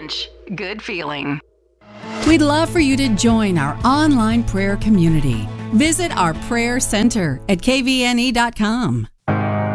French. Good feeling. We'd love for you to join our online prayer community. Visit our prayer center at kvne.com.